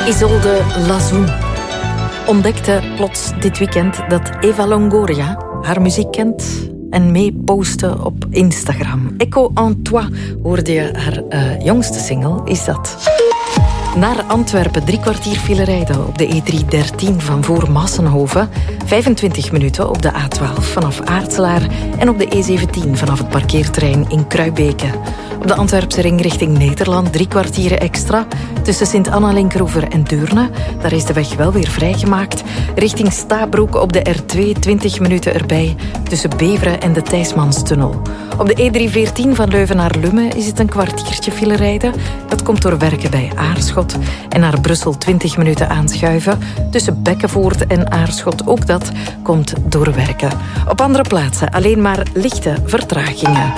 Isolde Lazoun ontdekte plots dit weekend dat Eva Longoria haar muziek kent en mee postte op Instagram. Echo en toi hoorde je haar jongste single, is dat. Naar Antwerpen, 3 kwartier file rijden op de E313 van voor Massenhoven, 25 minuten op de A12 vanaf Aartselaar en op de E17 vanaf het parkeerterrein in Kruibeke. Op de Antwerpse ring richting Nederland 3 kwartieren extra tussen Sint-Anna-Linkeroever en Deurne. Daar is de weg wel weer vrijgemaakt. Richting Stabroek op de R2 20 minuten erbij tussen Beveren en de Thijsmanstunnel. Op de E314 van Leuven naar Lummen is het een kwartiertje file rijden. Dat komt door werken bij Aarschot. En naar Brussel 20 minuten aanschuiven tussen Bekkenvoort en Aarschot. Ook dat komt door werken. Op andere plaatsen alleen maar lichte vertragingen.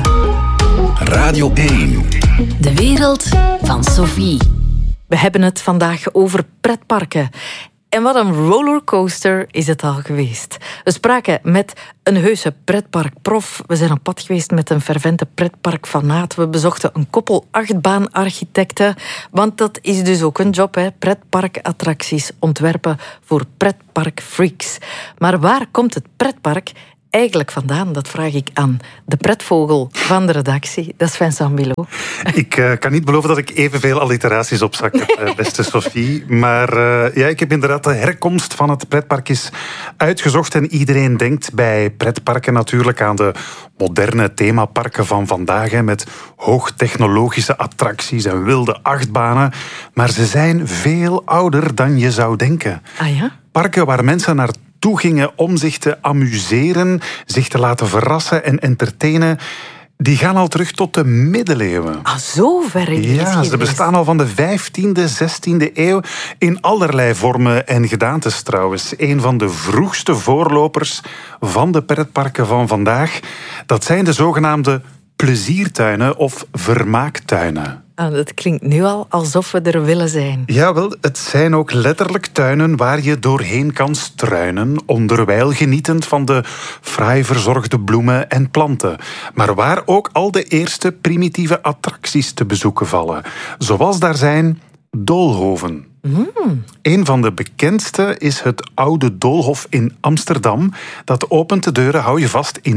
Radio 1. De wereld van Sophie. We hebben het vandaag over pretparken. En wat een rollercoaster is het al geweest. We spraken met een heuse pretparkprof. We zijn op pad geweest met een fervente pretparkfanaat. We bezochten een koppel achtbaanarchitecten. Want dat is dus ook een job, hè? Pretparkattracties ontwerpen voor pretparkfreaks. Maar waar komt het pretpark eigenlijk vandaan? Dat vraag ik aan de pretvogel van de redactie. Dat is Vincent Bilot. Ik kan niet beloven dat ik evenveel alliteraties op zak heb, beste Sophie. Maar ik heb inderdaad de herkomst van het pretpark eens uitgezocht. En iedereen denkt bij pretparken natuurlijk aan de moderne themaparken van vandaag, hè, met hoogtechnologische attracties en wilde achtbanen. Maar ze zijn veel ouder dan je zou denken. Ah ja? Parken waar mensen naartoe gingen om zich te amuseren, zich te laten verrassen en entertainen, die gaan al terug tot de middeleeuwen. Ah, zo ver in de geschiedenis. geschiedenis. Ze bestaan al van de 15e, 16e eeuw in allerlei vormen en gedaantes trouwens. Een van de vroegste voorlopers van de pretparken van vandaag, dat zijn de zogenaamde pleziertuinen of vermaaktuinen. Het klinkt nu al alsof we er willen zijn. Jawel, het zijn ook letterlijk tuinen waar je doorheen kan struinen, onderwijl genietend van de fraai verzorgde bloemen en planten. Maar waar ook al de eerste primitieve attracties te bezoeken vallen. Zoals daar zijn doolhoven. Een van de bekendste is het Oude Doolhof in Amsterdam. Dat opent de deuren, hou je vast, in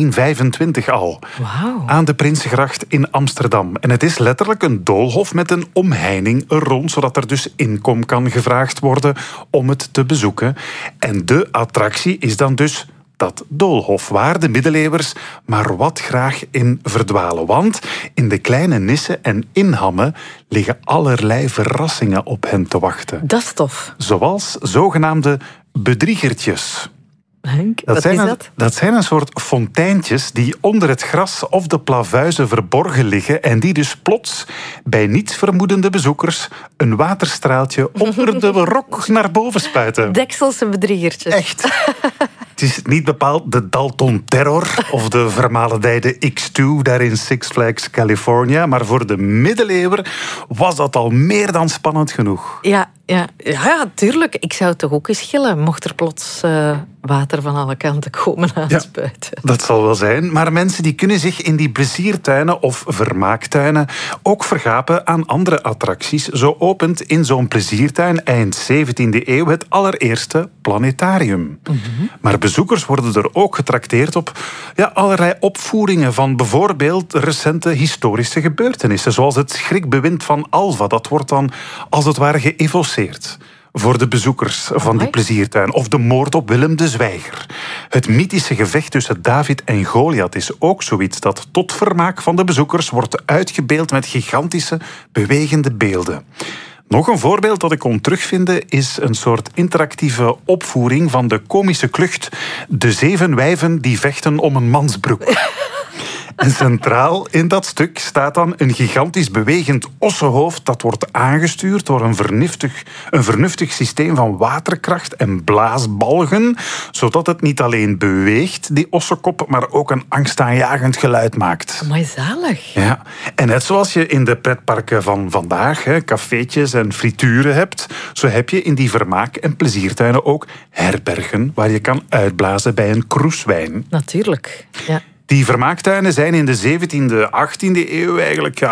1625 al. Wauw. Aan de Prinsengracht in Amsterdam. En het is letterlijk een doolhof met een omheining er rond, zodat er dus inkom kan gevraagd worden om het te bezoeken. En de attractie is dan dus dat doolhof, waar de middeleeuwers maar wat graag in verdwalen. Want in de kleine nissen en inhammen liggen allerlei verrassingen op hen te wachten. Dat is tof. Zoals zogenaamde bedriegertjes. Henk, wat is dat? Dat zijn een soort fonteintjes die onder het gras of de plavuizen verborgen liggen en die dus plots bij niets vermoedende bezoekers een waterstraaltje onder de rok naar boven spuiten. Dekselse bedriegertjes. Echt. Het is niet bepaald de Dalton Terror of de vermalendijde X2 daar in Six Flags California, maar voor de middeleeuwen was dat al meer dan spannend genoeg. Ja, tuurlijk. Ik zou toch ook eens gillen, mocht er plots water van alle kanten komen aanspuiten. Ja, dat zal wel zijn. Maar mensen die kunnen zich in die pleziertuinen of vermaaktuinen ook vergapen aan andere attracties. Zo opent in zo'n pleziertuin eind 17e eeuw het allereerste planetarium. Maar bezoekers worden er ook getrakteerd op allerlei opvoeringen van bijvoorbeeld recente historische gebeurtenissen, zoals het schrikbewind van Alva. Dat wordt dan als het ware geëvoceerd voor de bezoekers van die pleziertuin. Of de moord op Willem de Zwijger. Het mythische gevecht tussen David en Goliath is ook zoiets dat tot vermaak van de bezoekers wordt uitgebeeld met gigantische, bewegende beelden. Nog een voorbeeld dat ik kon terugvinden is een soort interactieve opvoering van de komische klucht De 7 wijven die vechten om een mansbroek. En centraal in dat stuk staat dan een gigantisch bewegend ossenhoofd dat wordt aangestuurd door een vernuftig systeem van waterkracht en blaasbalgen, zodat het niet alleen beweegt, die ossenkop, maar ook een angstaanjagend geluid maakt. Maar zalig. Ja, en net zoals je in de pretparken van vandaag cafeetjes en frituren hebt, zo heb je in die vermaak- en pleziertuinen ook herbergen waar je kan uitblazen bij een kroeswijn. Natuurlijk, ja. Die vermaaktuinen zijn in de 17e, 18e eeuw eigenlijk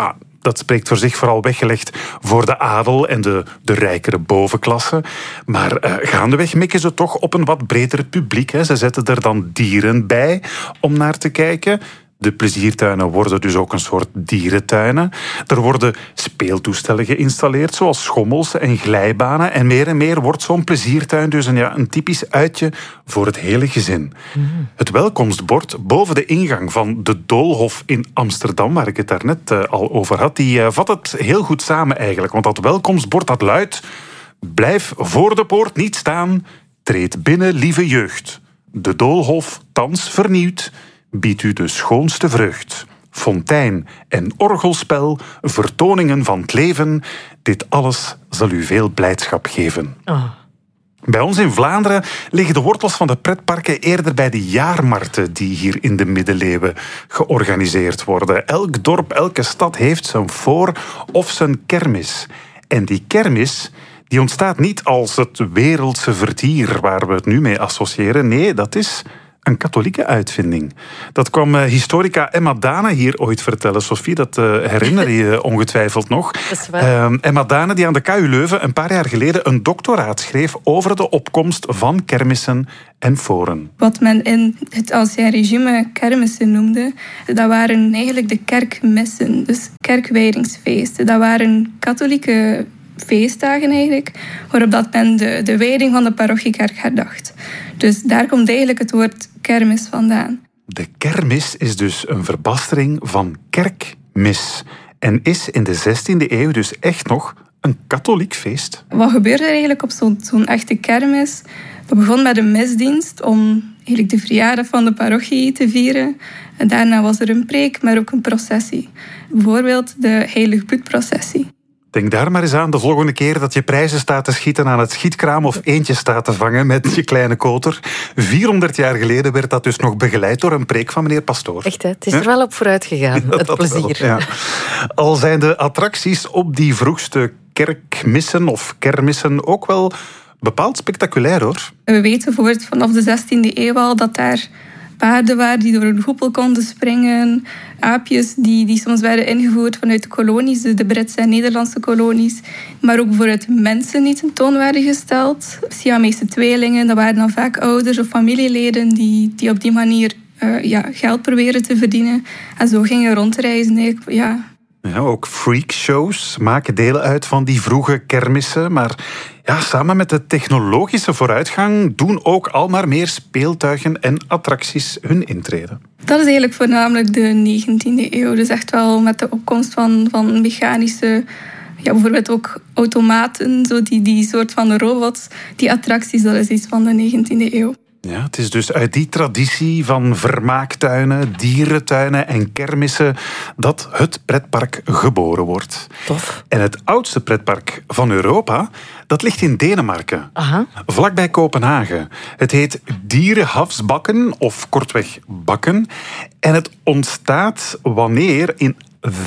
dat spreekt voor zich, vooral weggelegd voor de adel en de rijkere bovenklasse. Maar gaandeweg mikken ze toch op een wat breder publiek. Hè. Ze zetten er dan dieren bij om naar te kijken. De pleziertuinen worden dus ook een soort dierentuinen. Er worden speeltoestellen geïnstalleerd, zoals schommels en glijbanen. En meer wordt zo'n pleziertuin dus een typisch uitje voor het hele gezin. Het welkomstbord boven de ingang van de Doolhof in Amsterdam, waar ik het daarnet al over had, die vat het heel goed samen eigenlijk. Want dat welkomstbord dat luidt: blijf voor de poort niet staan, treed binnen, lieve jeugd. De Doolhof, thans vernieuwd, biedt u de schoonste vreugd. Fontein en orgelspel, vertoningen van het leven, dit alles zal u veel blijdschap geven. Oh. Bij ons in Vlaanderen liggen de wortels van de pretparken eerder bij de jaarmarkten die hier in de middeleeuwen georganiseerd worden. Elk dorp, elke stad heeft zijn voor- of zijn kermis. En die kermis die ontstaat niet als het wereldse vertier waar we het nu mee associëren. Nee, dat is een katholieke uitvinding. Dat kwam historica Emma Dane hier ooit vertellen. Sophie, dat herinner je ongetwijfeld nog. Dat is waar. Emma Dane die aan de KU Leuven een paar jaar geleden een doctoraat schreef over de opkomst van kermissen en foren. Wat men in het Ancien Regime kermissen noemde, dat waren eigenlijk de kerkmissen, dus kerkwijdingsfeesten. Dat waren katholieke feestdagen eigenlijk, waarop dat men de wijding van de parochiekerk herdacht. Dus daar komt eigenlijk het woord kermis vandaan. De kermis is dus een verbastering van kerkmis en is in de 16e eeuw dus echt nog een katholiek feest. Wat gebeurde er eigenlijk op zo'n echte kermis? Dat begon met een misdienst om eigenlijk de verjaardag van de parochie te vieren. En daarna was er een preek, maar ook een processie. Bijvoorbeeld de Heiligbloedprocessie. Denk daar maar eens aan de volgende keer dat je prijzen staat te schieten aan het schietkraam of eentjes staat te vangen met je kleine koter. 400 jaar geleden werd dat dus nog begeleid door een preek van meneer Pastoor. Echt, hè? Het is er wel op vooruit gegaan, het plezier. Wel, ja. Al zijn de attracties op die vroegste kerkmissen of kermissen ook wel bepaald spectaculair, hoor. We weten bijvoorbeeld vanaf de 16e eeuw al dat daar paarden waren die door een hoepel konden springen. Aapjes die soms werden ingevoerd vanuit de kolonies, de Britse en Nederlandse kolonies. Maar ook bijvoorbeeld mensen die tentoon werden gesteld. Siamese tweelingen, dat waren dan vaak ouders of familieleden die op die manier geld proberen te verdienen. En zo gingen rondreizen. Ja, ook freakshows maken deel uit van die vroege kermissen. Maar ja, samen met de technologische vooruitgang doen ook al maar meer speeltuigen en attracties hun intrede. Dat is eigenlijk voornamelijk de 19e eeuw. Dus echt wel met de opkomst van mechanische, bijvoorbeeld ook automaten, zo die soort van robots. Die attracties, dat is iets van de 19e eeuw. Ja, het is dus uit die traditie van vermaaktuinen, dierentuinen en kermissen dat het pretpark geboren wordt. Tof. En het oudste pretpark van Europa, dat ligt in Denemarken. Aha. Vlakbij Kopenhagen. Het heet Dierenhavsbakken, of kortweg Bakken. En het ontstaat wanneer in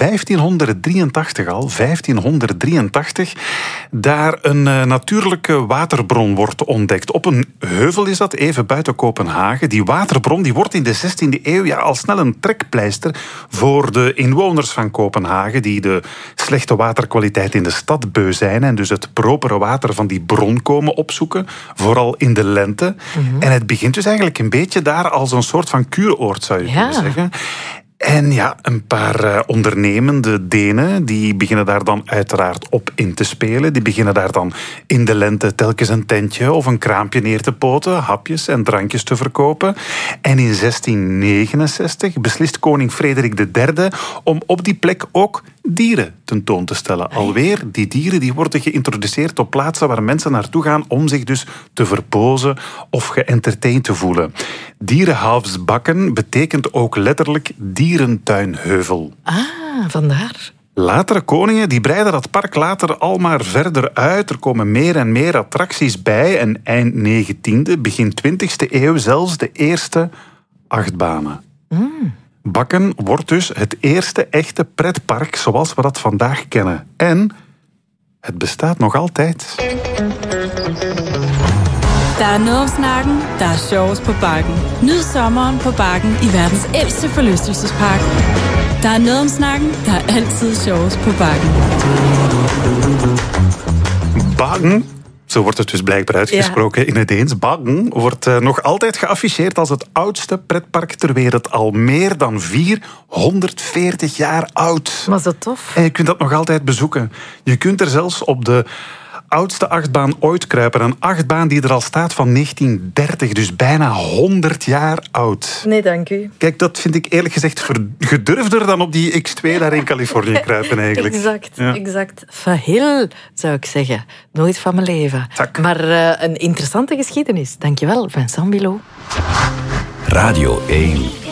1583 daar een natuurlijke waterbron wordt ontdekt. Op een heuvel is dat, even buiten Kopenhagen. Die waterbron die wordt in de 16e eeuw al snel een trekpleister voor de inwoners van Kopenhagen, die de slechte waterkwaliteit in de stad beu zijn en dus het propere water van die bron komen opzoeken, vooral in de lente. Mm-hmm. En het begint dus eigenlijk een beetje daar als een soort van kuuroord, zou je kunnen zeggen. En ja, een paar ondernemende Denen, die beginnen daar dan uiteraard op in te spelen. Die beginnen daar dan in de lente telkens een tentje of een kraampje neer te poten, hapjes en drankjes te verkopen. En in 1669 beslist koning Frederik III om op die plek ook dieren tentoon te stellen. Alweer, die dieren die worden geïntroduceerd op plaatsen waar mensen naartoe gaan om zich dus te verpozen of geëntertained te voelen. Dierenhavsbakken betekent ook letterlijk dierentuinheuvel. Ah, vandaar. Latere koningen die breiden dat park later al maar verder uit. Er komen meer en meer attracties bij. En eind 19e, begin 20e eeuw zelfs de eerste achtbanen. Bakken wordt dus het eerste echte pretpark zoals we dat vandaag kennen. En het bestaat nog altijd. Der er noget om snakken, der er sjovest på Bakken. Nyd sommeren på Bakken i verdens ældste forlystelsespark. Der er noget om snakken, der er altid sjovest på Bakken. Bakken, zo wordt het dus blijkbaar uitgesproken in het Deens. Bakken wordt nog altijd geafficheerd als het oudste pretpark ter wereld. Al meer dan 440 jaar oud. Maar zo tof. En je kunt dat nog altijd bezoeken. Je kunt er zelfs op de oudste achtbaan ooit kruipen. Een achtbaan die er al staat van 1930, dus bijna 100 jaar oud. Nee, dank u. Kijk, dat vind ik eerlijk gezegd gedurfder dan op die X2 daar in Californië kruipen eigenlijk. Exact. Verheel, zou ik zeggen. Nooit van mijn leven. Zak. Maar een interessante geschiedenis. Dankjewel, Vincent Bilot. Radio 1.